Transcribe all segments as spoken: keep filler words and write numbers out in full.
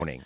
Morning.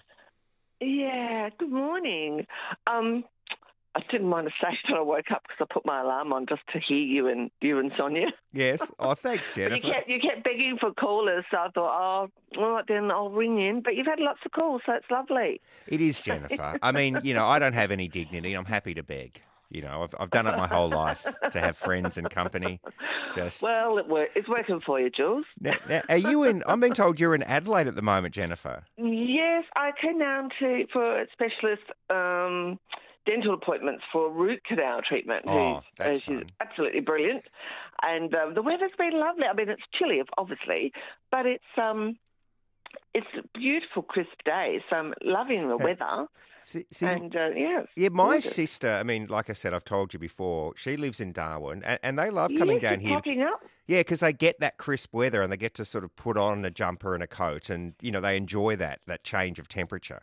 Yeah, good morning. Um, I didn't want to say that I woke up because I put my alarm on just to hear you and you and Sonia. Yes. Oh, thanks, But you Jennifer. kept you kept begging for callers, so I thought, oh, all right, then I'll ring in. But you've had lots of calls, so it's lovely. It is Jennifer. I mean, you know, I don't have any dignity. I'm happy to beg. You know, I've I've done it my whole life to have friends and company. Just Well, it work, it's working for you, Jules. now, now, are you in? I'm being told you're in Adelaide at the moment, Jennifer. Yes, I came down to for a specialist um, dental appointments for root canal treatment. Oh, who's, that's uh, she's fun. absolutely brilliant, and um, the weather's been lovely. I mean, it's chilly, obviously, but it's um, it's a beautiful, crisp day. So I'm loving the weather, See, see, and uh, yeah, it's yeah, my gorgeous. sister. I mean, like I said, I've told you before. She lives in Darwin, and, and they love Yes, coming down it's here. popping up. Yeah, because they get that crisp weather and they get to sort of put on a jumper and a coat, and you know they enjoy that that change of temperature.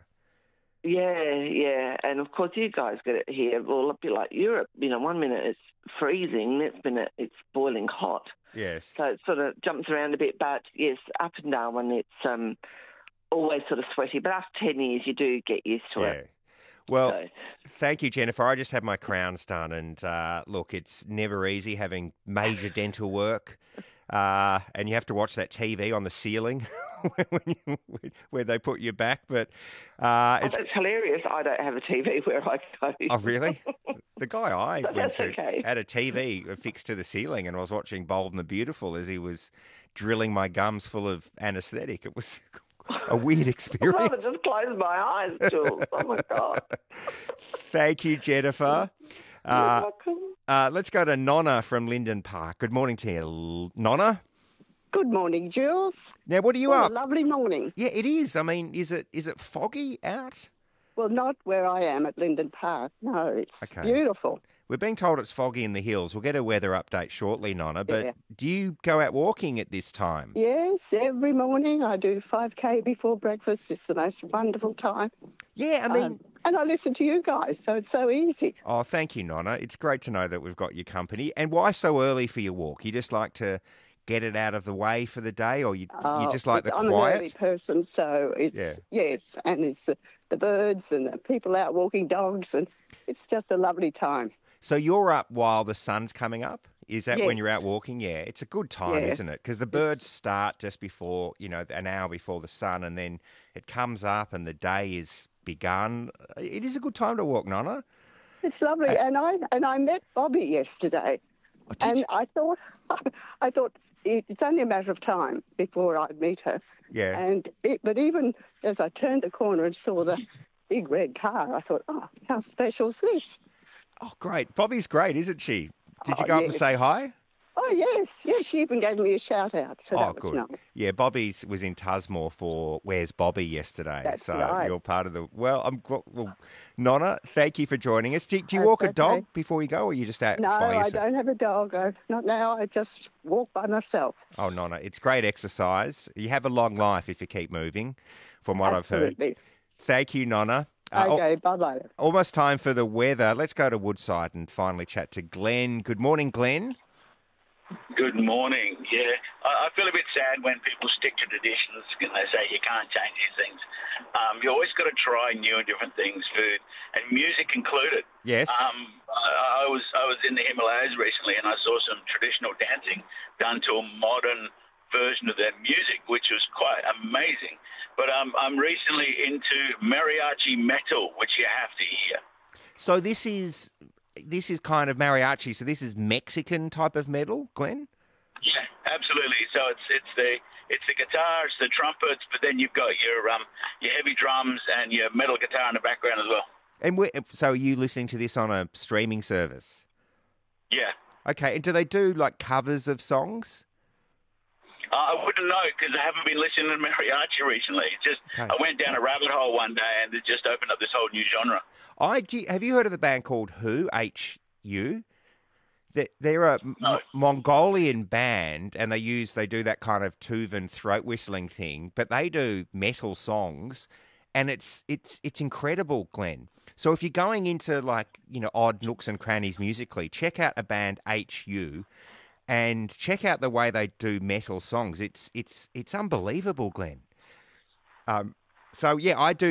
Yeah, yeah, and of course you guys get it here. Well, a bit like Europe. You know, one minute it's freezing, next minute it's boiling hot. Yes. So it sort of jumps around a bit, but yes, up and down when it's um, always sort of sweaty. But after ten years, you do get used to Yeah. it. Well, So, thank you, Jennifer. I just had my crowns done, and uh, look, it's never easy having major dental work, uh, and you have to watch that T V on the ceiling when you, where they put you back. But uh, oh, it's that's hilarious. I don't have a T V where I go. oh really? The guy I But went that's to okay. had a T V affixed to the ceiling, and I was watching Bold and the Beautiful as he was drilling my gums full of anaesthetic. It was a weird I'd rather experience. just close my eyes, Jules. Oh, my God. Thank you, Jennifer. You're Uh, welcome. uh, let's go to Nonna from Linden Park. Good morning to you, L- Nonna. Good morning, Jules. Now, what are you What up? a lovely morning. Yeah, it is. I mean, is it is it foggy out? Well, not where I am at Linden Park. No, it's Okay. beautiful. We're being told it's foggy in the hills. We'll get a weather update shortly, Nonna. But Yeah. do you go out walking at this time? Yes, every morning I do five K before breakfast. It's the most wonderful time. Yeah, I mean. Um, and I listen to you guys, so it's so easy. Oh, thank you, Nonna. It's great to know that we've got your company. And why so early for your walk? You just like to get it out of the way for the day, or you you Oh, just like the it's- I'm an early quiet? person, so it's, Yeah. yes, and it's the, the birds and the people out walking dogs, and it's just a lovely time. So you're up while the sun's coming up? Is that when Yes. you're out walking? Yeah, it's a good time, Yeah. isn't it? Because the birds start just before, you know, an hour before the sun, and then it comes up and the day is begun. It is a good time to walk, Nonna. It's lovely, Uh, and I and I met Bobby yesterday. Oh, did And you? I thought, I thought it- it's only a matter of time before I'd meet her. Yeah. And it, but even as I turned the corner and saw the big red car, I thought, oh, how special is this? Oh, great. Bobby's great, isn't she? Did you Oh, go up and yes. say hi? Oh yes, yes. She even gave me a shout out. So Oh, that was good. nice. Yeah, Bobby's was in Tusmore for Where's Bobby yesterday. That's so right. you're part of the. Well, I'm. gl- Well, Nonna, thank you for joining us. Do, do you That's walk a okay. dog before you go, or are you just out No, by I yourself? don't have a dog. I, not now. I just walk by myself. Oh, Nonna, it's great exercise. You have a long life if you keep moving, from what I've heard. Absolutely. Thank you, Nonna. Uh, al- Okay. Bye bye. almost time for the weather. Let's go to Woodside and finally chat to Glenn. Good morning, Glenn. Good morning. Yeah, I, I feel a bit sad when people stick to traditions and they say you can't change these things. Um, you always got to try new and different things, food and music included. Yes. Um, I, I was I was in the Himalayas recently and I saw some traditional dancing done to a modern version of that music, which was quite amazing. But um, I'm recently into mariachi metal, which you have to hear. So this is this is kind of mariachi. So this is Mexican type of metal, Glenn? Yeah, absolutely. So it's it's the it's the guitars, the trumpets, but then you've got your um your heavy drums and your metal guitar in the background as well. And we so are you listening to this on a streaming service? Yeah, Okay. And do they do like covers of songs? uh, I wouldn't know because I haven't been listening to mariachi recently. It's just Okay. I went down a rabbit hole one day and it just opened up this whole new genre. I do you- have you heard of the band called Who? H U. They're, they're a M- No. Mongolian band, and they use they do that kind of Tuvan throat whistling thing, but they do metal songs, and it's it's it's incredible, Glenn. So if you're going into like you know odd nooks and crannies musically, check out a band H U, and check out the way they do metal songs. It's it's it's unbelievable, Glenn. Um, So, yeah, I do